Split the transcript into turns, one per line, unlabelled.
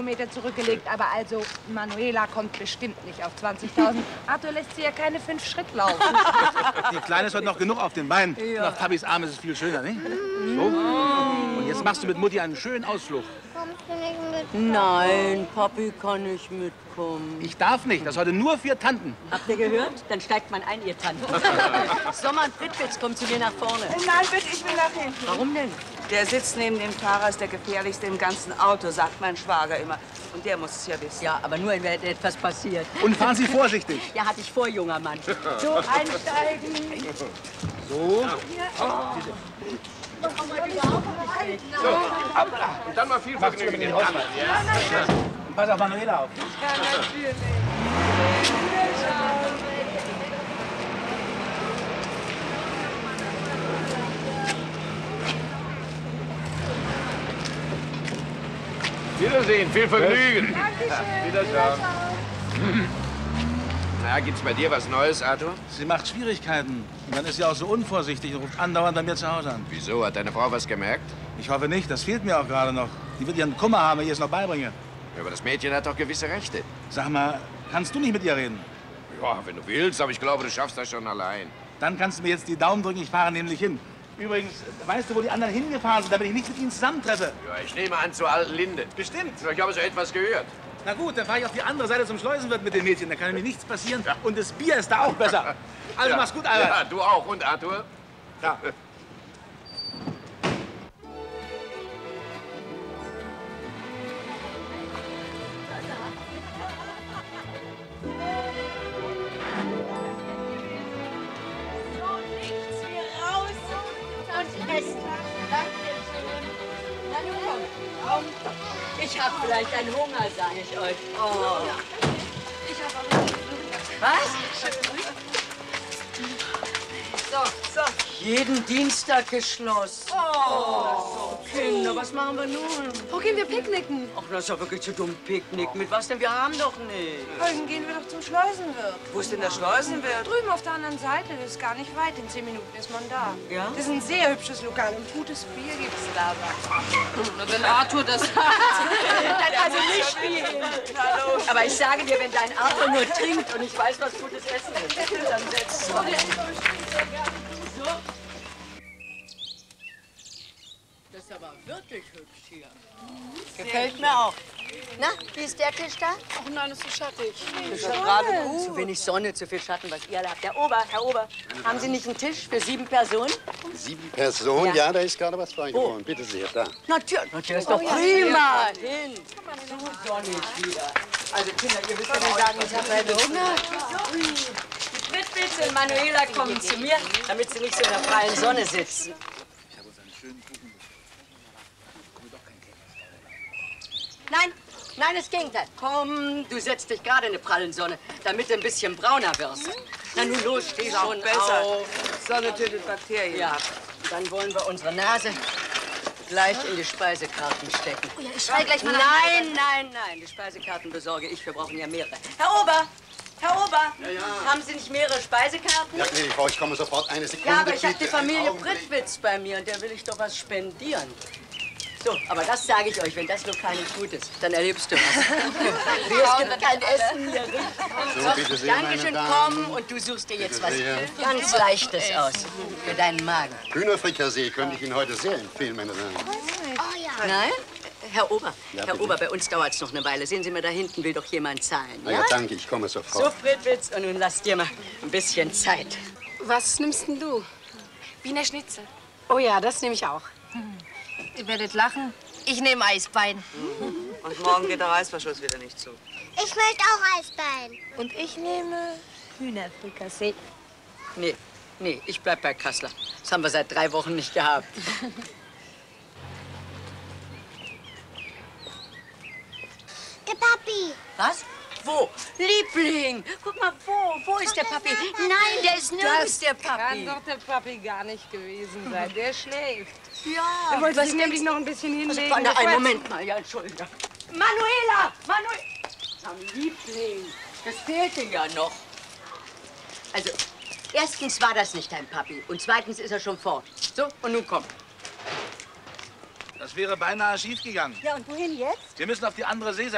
Kilometer zurückgelegt. Aber also, Manuela kommt bestimmt nicht auf 20.000. Arthur lässt sie ja keine 5 Schritt laufen.
Die Kleine ist heute noch genug auf den Beinen. Ja. Und auf Papis Arm ist es viel schöner, nicht? So. Und jetzt machst du mit Mutti einen schönen Ausflug.
Kommst du nicht mit?
Nein, Papi kann nicht mitkommen.
Ich darf nicht. Das ist heute nur für Tanten.
Habt ihr gehört? Dann steigt man ein, ihr Tanten. Sommer und Prittwitz, kommt zu mir nach vorne.
Nein, bitte, ich will nach hinten.
Warum denn?
Der Sitz neben dem Fahrer ist der gefährlichste im ganzen Auto, sagt mein Schwager immer. Und der muss es ja wissen.
Ja, aber nur, wenn etwas passiert.
Und fahren Sie vorsichtig.
Ja, hatte ich vor, junger Mann. So, einsteigen.
So.
So, und dann mal viel Vergnügen mit den Ausfall. Ja.
Und pass auf Manuela auf.
Ja, natürlich.
Wiedersehen, viel Vergnügen.
Dankeschön.
Wiedersehen. Na, gibt's bei dir was Neues, Arthur?
Sie macht Schwierigkeiten. Und dann ist sie auch so unvorsichtig und ruft andauernd bei mir zu Hause an.
Wieso? Hat deine Frau was gemerkt?
Ich hoffe nicht. Das fehlt mir auch gerade noch. Die wird ihren Kummer haben, wenn ich es noch beibringe.
Ja, aber das Mädchen hat doch gewisse Rechte.
Sag mal, kannst du nicht mit ihr reden?
Ja, wenn du willst, aber ich glaube, du schaffst das schon allein.
Dann kannst du mir jetzt die Daumen drücken, ich fahre nämlich hin. Übrigens, weißt du, wo die anderen hingefahren sind, damit ich nicht mit ihnen zusammentreffe?
Ja, ich nehme an, zur alten Linde.
Bestimmt.
Ja, ich habe so etwas gehört.
Na gut, dann fahre ich auf die andere Seite zum Schleusenwirt mit den Mädchen. Da kann mir nichts passieren. Ja. Und das Bier ist da auch besser. Also
ja.
mach's gut, Albert.
Ja, du auch. Und Arthur?
Ja.
Ich hab vielleicht einen Hunger, sage ich euch. Oh. Ich hab aber was? So. Jeden Dienstag geschlossen. Oh, Kinder, was machen wir nun?
Wo gehen wir picknicken?
Ach, das ist ja wirklich zu dumm, Picknick. Mit was denn? Wir haben doch nicht.
Dann gehen wir doch zum Schleusenwirt.
Wo ist denn der Schleusenwirt?
Drüben auf der anderen Seite, das ist gar nicht weit. In 10 Minuten ist man da.
Ja?
Das ist ein sehr hübsches Lokal und gutes Bier gibt's da.
Na, wenn Arthur das...
Also nicht viel. Hallo. Aber ich sage dir, wenn dein Arthur nur trinkt und ich weiß, was gutes Essen ist, dann setzt du. Das ist aber wirklich hübsch hier. Gefällt mir auch.
Na, wie ist der Tisch da?
Ach nein, ist so schattig.
Das ist ja gerade gut. Zu wenig Sonne, zu viel Schatten, was ihr alle habt. Herr Ober, haben Sie nicht einen Tisch für 7 Personen?
7 Personen?
Ja.
Ja, da ist gerade was frei geworden. Bitte sehr, da.
Natürlich, das ist doch prima. Hin. So sonnig wieder. Also Kinder, ihr wisst ja, dann sagen, ich habe Hunger. Die Prittwitz und Manuela kommen zu mir, damit sie nicht so in der prallen Sonne sitzen. Nein, das Gegenteil. Komm, du setzt dich gerade in die prallen Sonne, damit du ein bisschen brauner wirst. Na nun los, steh schon
besser.
auf.
Sonne tötet Bakterien.
Ja, dann wollen wir unsere Nase gleich in die Speisekarten stecken.
Oh ja, ich schreie gleich mal nach.
Nein, die Speisekarten besorge ich. Wir brauchen ja mehrere. Herr Ober! Haben Sie nicht mehrere Speisekarten?
Ja, gnädige Frau, ich komme sofort. Eine Sekunde,
Ja, aber ich habe die
bitte.
Familie
Einen Augenblick.
Prittwitz bei mir und der will ich doch was spendieren. So, aber das sage ich euch, wenn das Lokal nicht gut ist, dann erlebst du was. Es gibt kein Essen hier.
So, bitte sehr, meine
Dankeschön,
Damen.
komm und du suchst dir jetzt was
Bitte sehr.
ganz Leichtes aus für deinen Magen.
Hühnerfrikassee könnte ich Ihnen heute sehr empfehlen, meine Damen.
Oh ja.
Nein? Herr Ober,
Ja,
Herr
bitte.
Ober, bei uns dauert es noch eine Weile. Sehen Sie mal, da hinten will doch jemand zahlen,
Na
ja?
ja, danke, ich komme
So,
sofort.
Prittwitz, und nun lass dir mal ein bisschen Zeit.
Was nimmst denn du?
Wiener Schnitzel.
Oh ja, das nehme ich auch.
Ihr werdet lachen. Ich nehme Eisbein.
Und morgen geht der Reißverschluss wieder nicht zu.
Ich möchte auch Eisbein.
Und ich nehme Hühnerfrikassee.
Nee, ich bleib bei Kassler. Das haben wir seit 3 Wochen nicht gehabt.
Der Papi.
Was? Wo? Liebling! Guck mal, wo ist der Papi? Nein, der ist nirgends, der
Kann
Papi.
doch der Papi gar nicht gewesen sein. Der schläft.
Ja.
Er wollte sich nämlich noch ein bisschen hinlegen.
Na, einen Moment mal, ja, Entschuldigung. Manuela! Na, Liebling, das fehlte ja noch. Also, erstens war das nicht dein Papi und zweitens ist er schon fort. So, und nun komm.
Das wäre beinahe schief gegangen.
Ja, und wohin jetzt?
Wir müssen auf die andere Seeseite.